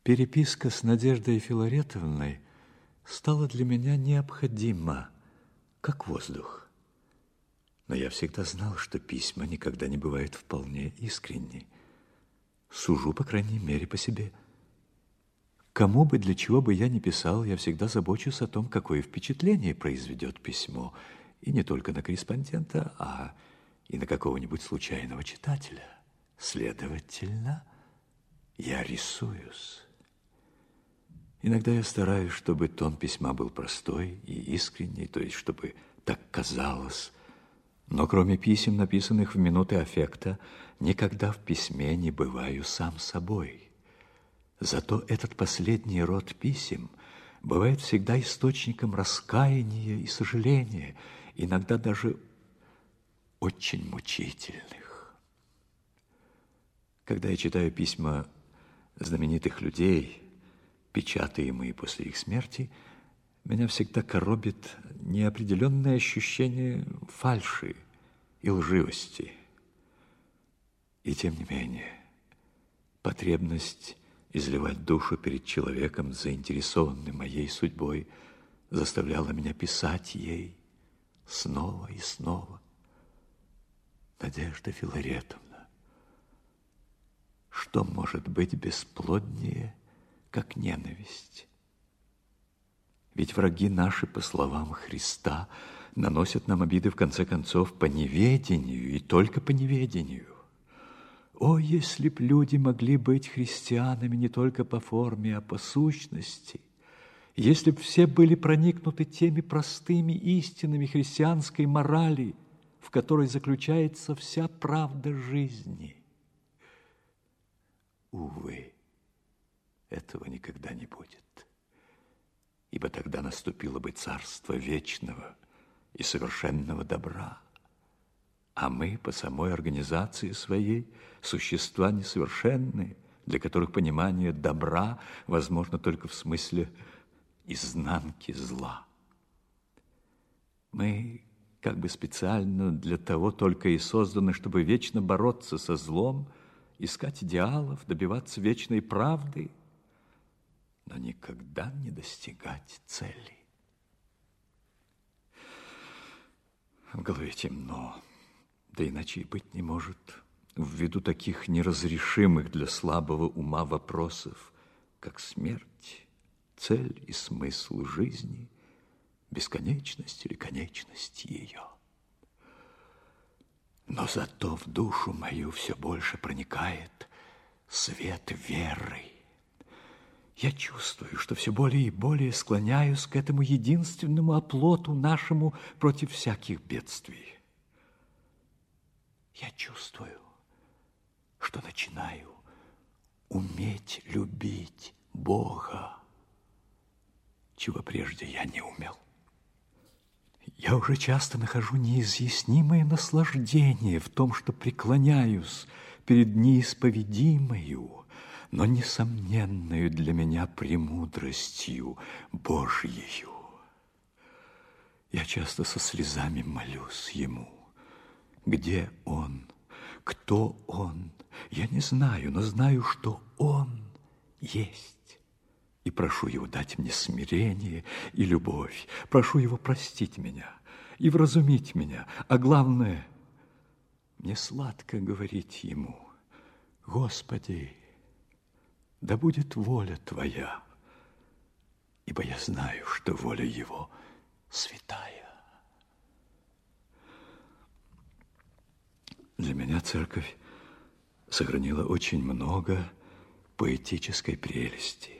Переписка с Надеждой Филаретовной стала для меня необходима, как воздух. Но я всегда знал, что письма никогда не бывают вполне искренни. Сужу, по крайней мере, по себе. Кому бы, для чего бы я ни писал, я всегда забочусь о том, какое впечатление произведет письмо. И не только на корреспондента, а и на какого-нибудь случайного читателя. Следовательно, я рисуюсь. Иногда я стараюсь, чтобы тон письма был простой и искренний, то есть, чтобы так казалось. Но кроме писем, написанных в минуты аффекта, никогда в письме не бываю сам собой. Зато этот последний род писем бывает всегда источником раскаяния и сожаления, иногда даже очень мучительных. Когда я читаю письма знаменитых людей, печатаемые после их смерти, меня всегда коробит неопределенное ощущение фальши и лживости. И тем не менее, потребность изливать душу перед человеком, заинтересованным моей судьбой, заставляла меня писать ей снова и снова. Надежда Филаретовна, что может быть бесплоднее, как ненависть? Ведь враги наши, по словам Христа, наносят нам обиды, в конце концов, по неведению и только по неведению. О, если б люди могли быть христианами не только по форме, а по сущности, если б все были проникнуты теми простыми истинами христианской морали, в которой заключается вся правда жизни. Увы, этого никогда не будет, ибо тогда наступило бы царство вечного и совершенного добра. А мы по самой организации своей существа несовершенные, для которых понимание добра возможно только в смысле изнанки зла. Мы как бы специально для того только и созданы, чтобы вечно бороться со злом, искать идеалов, добиваться вечной правды, но никогда не достигать цели. В голове темно. Да иначе и быть не может, ввиду таких неразрешимых для слабого ума вопросов, как смерть, цель и смысл жизни, бесконечность или конечность ее. Но зато в душу мою все больше проникает свет веры. Я чувствую, что все более и более склоняюсь к этому единственному оплоту нашему против всяких бедствий. Я чувствую, что начинаю уметь любить Бога, чего прежде я не умел. Я уже часто нахожу неизъяснимое наслаждение в том, что преклоняюсь перед неисповедимою, но несомненную для меня премудростью Божьею. Я часто со слезами молюсь Ему. Где Он? Кто Он? Я не знаю, но знаю, что Он есть. И прошу Его дать мне смирение и любовь. Прошу Его простить меня и вразумить меня. А главное, мне сладко говорить Ему: Господи, да будет воля Твоя, ибо я знаю, что воля Его святая. Для меня церковь сохранила очень много поэтической прелести.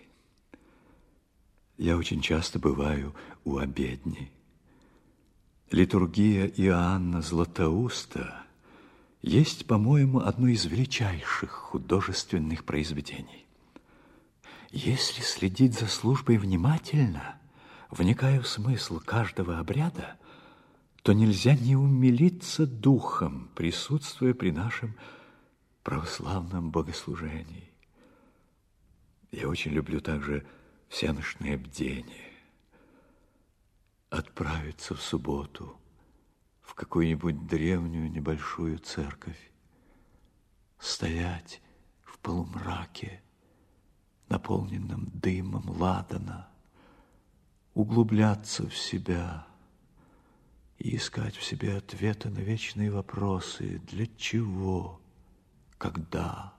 Я очень часто бываю у обедни. Литургия Иоанна Златоуста есть, по-моему, одно из величайших художественных произведений. Если следить за службой внимательно, вникая в смысл каждого обряда, то нельзя не умилиться духом, присутствуя при нашем православном богослужении. Я очень люблю также всенощное бдение. Отправиться в субботу в какую-нибудь древнюю небольшую церковь, стоять в полумраке на наполненном дымом ладана, углубляться в себя и искать в себе ответы на вечные вопросы: для чего, когда,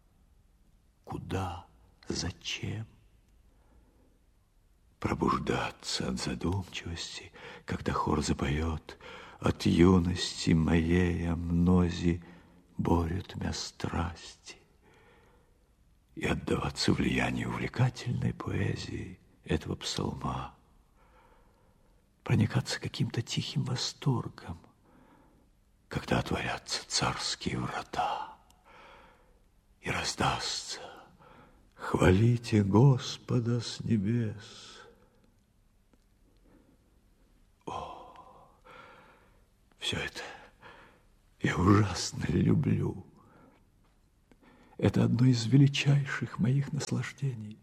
куда, зачем. Пробуждаться от задумчивости, когда хор запоет: от юности моей амнози борют мя страсти, и отдаваться влиянию увлекательной поэзии этого псалма, проникаться каким-то тихим восторгом, когда отворятся царские врата и раздастся: хвалите Господа с небес. Все это я ужасно люблю. Это одно из величайших моих наслаждений.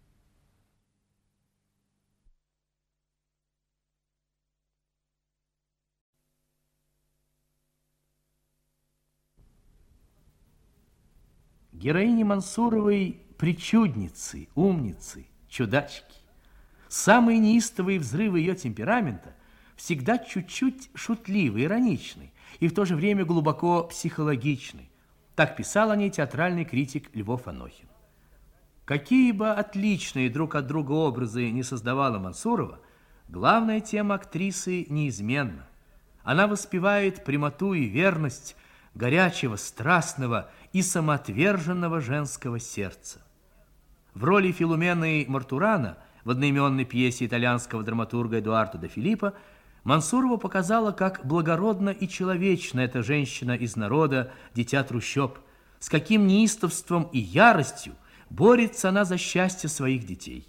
Героини Мансуровой причудницы, умницы, чудачки. Самые неистовые взрывы ее темперамента всегда чуть-чуть шутливый, ироничный и в то же время глубоко психологичный. Так писал о ней театральный критик Львов Анохин. Какие бы отличные друг от друга образы не создавала Мансурова, главная тема актрисы неизменна. Она воспевает прямоту и верность горячего, страстного и самоотверженного женского сердца. В роли Филумены Мартурана в одноименной пьесе итальянского драматурга Эдуардо де Филиппо Мансурова показала, как благородна и человечна эта женщина из народа, дитя трущоб, с каким неистовством и яростью борется она за счастье своих детей.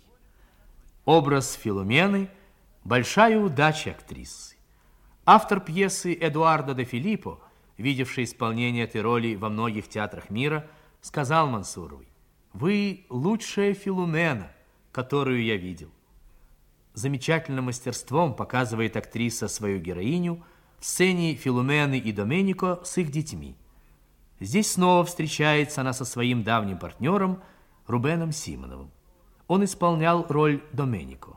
Образ Филумены – большая удача актрисы. Автор пьесы Эдуардо де Филиппо, видевший исполнение этой роли во многих театрах мира, сказал Мансуровой: «Вы лучшая Филумена, которую я видел». Замечательным мастерством показывает актриса свою героиню в сцене Филумены и Доменико с их детьми. Здесь снова встречается она со своим давним партнером Рубеном Симоновым. Он исполнял роль Доменико.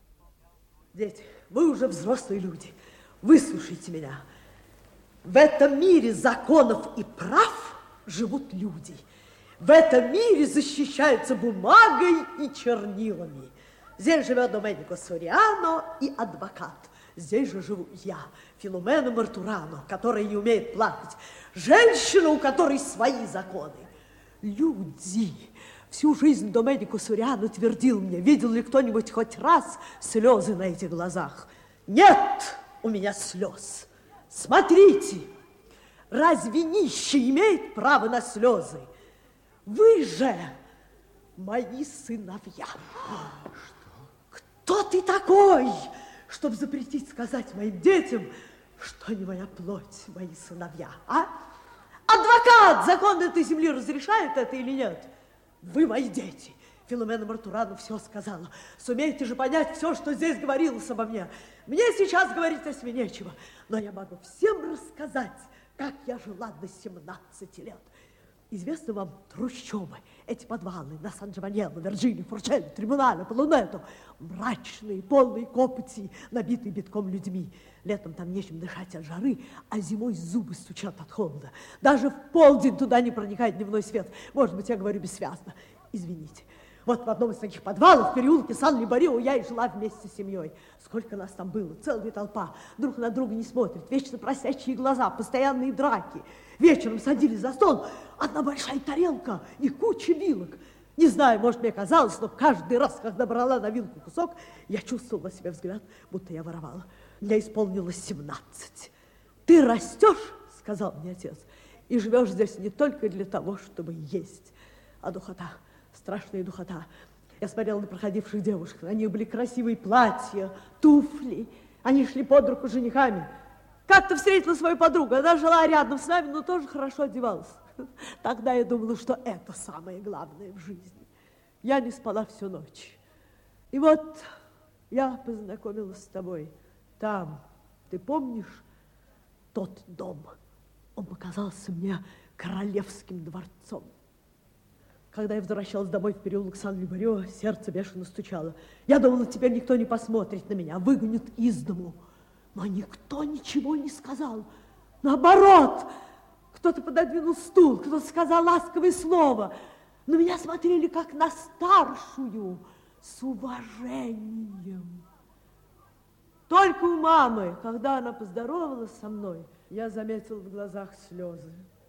Дети, вы уже взрослые люди, выслушайте меня. В этом мире законов и прав живут люди. В этом мире защищаются бумагой и чернилами. Здесь живет Доменико Сориано и адвокат. Здесь же живу я, Филумена Мартурано, которая не умеет плакать. Женщина, у которой свои законы. Люди. Всю жизнь Доменико Сориано твердил мне, видел ли кто-нибудь хоть раз слезы на этих глазах. Нет у меня слез. Смотрите, разве нищий имеет право на слезы? Вы же мои сыновья. Кто ты такой, чтобы запретить сказать моим детям, что не моя плоть, мои сыновья, а? Адвокат, закон этой земли разрешает это или нет? Вы мои дети. Филумена Мартурано все сказала. Сумеете же понять все, что здесь говорилось обо мне. Мне сейчас говорить о себе нечего, но я могу всем рассказать, как я жила до 17 лет. Известны вам трущобы, эти подвалы на Сан-Джованьелло, Верджини, Фурчелли, Трибунале, Полунетто, мрачные, полные копоти, набитые битком людьми. Летом там нечем дышать от жары, а зимой зубы стучат от холода. Даже в полдень туда не проникает дневной свет. Может быть, я говорю бессвязно. Извините. Вот в одном из таких подвалов в переулке Сан-Либарио я и жила вместе с семьей. Сколько нас там было, целая толпа. Друг на друга не смотрит, вечно просящие глаза, постоянные драки. Вечером садились за стол, одна большая тарелка и куча вилок. Не знаю, может, мне казалось, но каждый раз, когда брала на вилку кусок, я чувствовала себе взгляд, будто я воровала. Мне исполнилось 17. Ты растешь, сказал мне отец, и живешь здесь не только для того, чтобы есть, а духота. Страшная духота. Я смотрела на проходивших девушек. На них были красивые платья, туфли. Они шли под руку с женихами. Как-то встретила свою подругу. Она жила рядом с нами, но тоже хорошо одевалась. Тогда я думала, что это самое главное в жизни. Я не спала всю ночь. И вот я познакомилась с тобой. Там, ты помнишь, тот дом? Он показался мне королевским дворцом. Когда я возвращалась домой в переулок Сан-Любарео, сердце бешено стучало. Я думала, теперь никто не посмотрит на меня, выгонят из дому. Но никто ничего не сказал. Наоборот, кто-то пододвинул стул, кто-то сказал ласковое слово. На меня смотрели как на старшую, с уважением. Только у мамы, когда она поздоровалась со мной, я заметила в глазах слезы.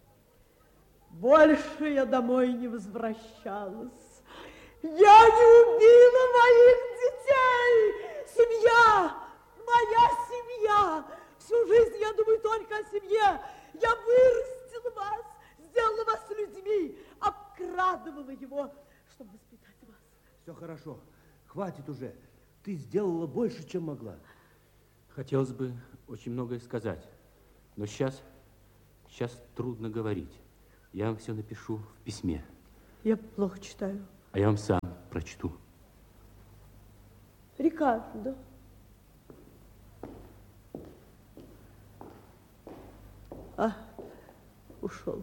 Больше я домой не возвращалась. Я не убила моих детей! Семья! Моя семья! Всю жизнь я думаю только о семье. Я вырастила вас, сделала вас людьми, обкрадывала его, чтобы воспитать вас. Все хорошо, хватит уже. Ты сделала больше, чем могла. Хотелось бы очень многое сказать, но сейчас трудно говорить. Я вам все напишу в письме. Я плохо читаю. А я вам сам прочту. Рикардо. Ушел.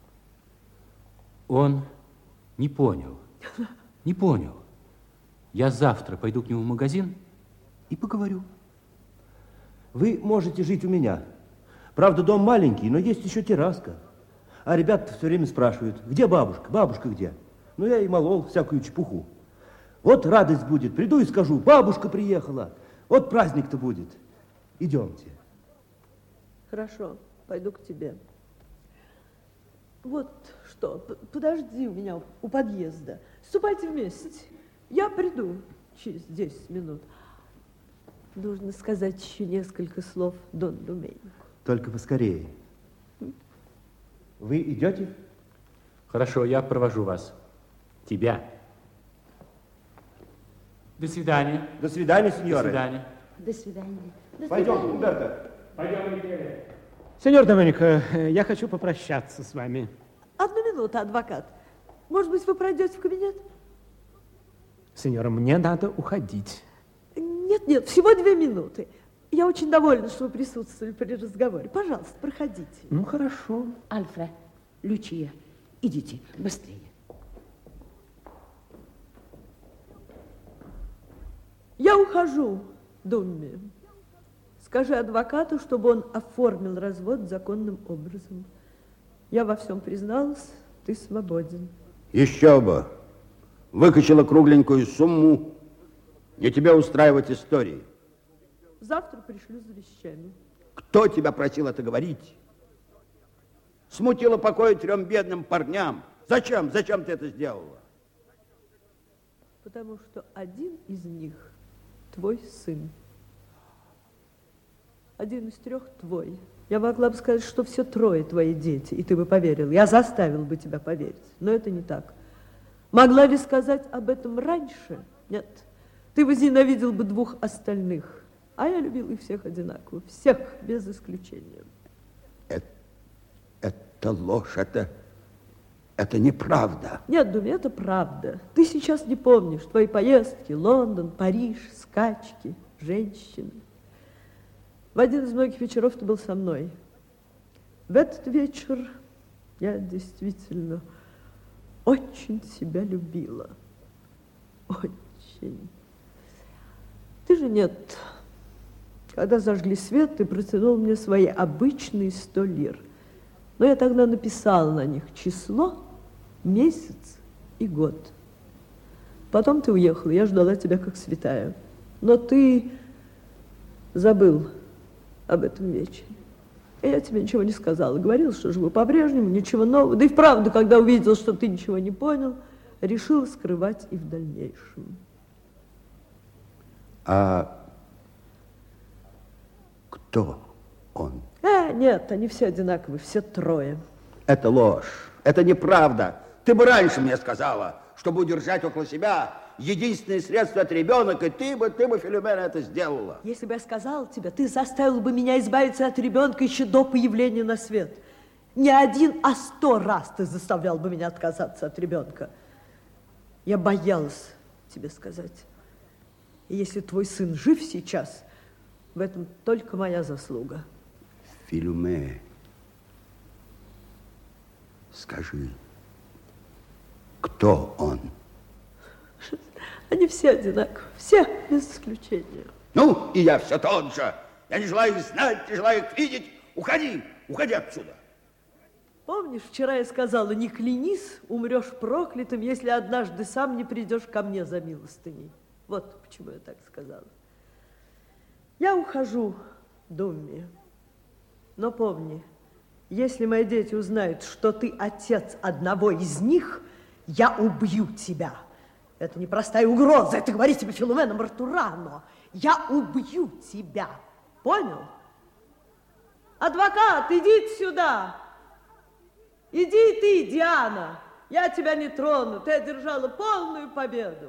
Он не понял. Не понял. Я завтра пойду к нему в магазин и поговорю. Вы можете жить у меня. Правда, дом маленький, но есть еще терраска. А ребята все время спрашивают, где бабушка? Бабушка где? Ну, я и молол всякую чепуху. Вот радость будет. Приду и скажу, бабушка приехала. Вот праздник-то будет. Идемте. Хорошо, пойду к тебе. Вот что, подожди у меня у подъезда. Ступайте вместе. Я приду через 10 минут. Нужно сказать еще несколько слов Дон Доменько. Только поскорее. Вы идете? Хорошо, я провожу вас. Тебя. До свидания. До свидания, сеньоры. До свидания. До свидания. Пойдем, Умберто. Пойдем, Микеле. Сеньор Доменько, я хочу попрощаться с вами. Одну минуту, адвокат. Может быть, вы пройдете в кабинет? Сеньора, мне надо уходить. Нет, всего 2 минуты. Я очень довольна, что вы присутствовали при разговоре. Пожалуйста, проходите. Ну, хорошо. Альфред, Лючия, идите быстрее. Я ухожу, Думми. Скажи адвокату, чтобы он оформил развод законным образом. Я во всем призналась, ты свободен. Еще бы. Выкачала кругленькую сумму. Не тебе устраивать истории. Завтра пришлю за вещами. Кто тебя просил это говорить? Смутила покой 3 бедным парням. Зачем? Зачем ты это сделала? Потому что один из них твой сын. Один из 3 твой. Я могла бы сказать, что все 3 твои дети, и ты бы поверил. Я заставила бы тебя поверить, но это не так. Могла ли сказать об этом раньше? Нет. Ты возненавидел бы 2 остальных. А я любил их всех одинаково. Всех, без исключения. Это ложь, это неправда. Нет, Думи, это правда. Ты сейчас не помнишь твои поездки, Лондон, Париж, скачки, женщины. В один из многих вечеров ты был со мной. В этот вечер я действительно очень тебя любила. Очень. Ты же нет. Когда зажгли свет, ты протянул мне свои обычные 100 лир. Но я тогда написала на них число, месяц и год. Потом ты уехала, я ждала тебя как святая. Но ты забыл об этом вечере. И я тебе ничего не сказала. Говорила, что живу по-прежнему, ничего нового. Да и вправду, когда увидела, что ты ничего не понял, решила скрывать и в дальнейшем. А кто он? Нет, они все одинаковые, все 3. Это ложь, это неправда. Ты бы раньше мне сказала, чтобы удержать около себя единственное средство от ребенка, и ты бы, Филомена, это сделала. Если бы я сказала тебе, ты заставила бы меня избавиться от ребенка еще до появления на свет. Не 1, а 100 раз ты заставлял бы меня отказаться от ребенка. Я боялась тебе сказать. И если твой сын жив сейчас, в этом только моя заслуга. Филоме, скажи, Кто он? Они все одинаковы, все без исключения. Ну, и я все тот же. Я не желаю их знать, не желаю их видеть. Уходи, уходи отсюда. Помнишь, вчера я сказала, не клянись, умрешь проклятым, если однажды сам не придешь ко мне за милостыней. Вот почему я так сказала. Я ухожу, Думми. Но помни, если мои дети узнают, что ты отец одного из них, я убью тебя. Это не простая угроза, это говорит тебе Филумена Мартурано. Я убью тебя. Понял? Адвокат, иди сюда. Иди ты, Диана. Я тебя не трону. Ты одержала полную победу.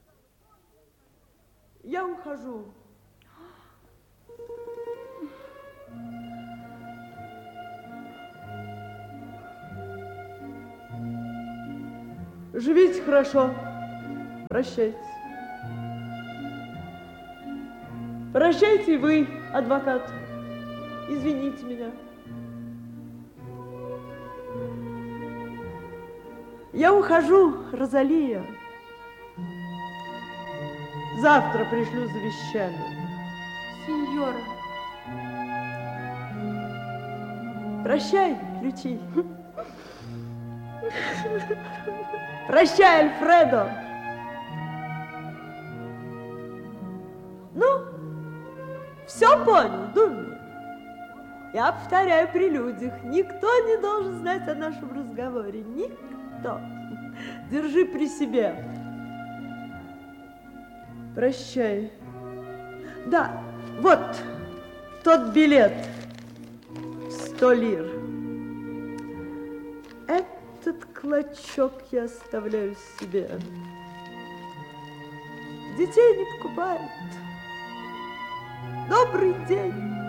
Я ухожу. Живите хорошо. Прощайте. Прощайте и вы, адвокат. Извините меня. Я ухожу, Розалия. Завтра пришлю завещание. Сеньора. Прощай, Лючи. Прощай, Альфредо. Ну, все понял, Думми? Я повторяю при людях. Никто не должен знать о нашем разговоре. Никто. Держи при себе. Прощай. Да, вот тот билет. 100 лир. Этот клочок я оставляю себе. Детей не покупают. Добрый день.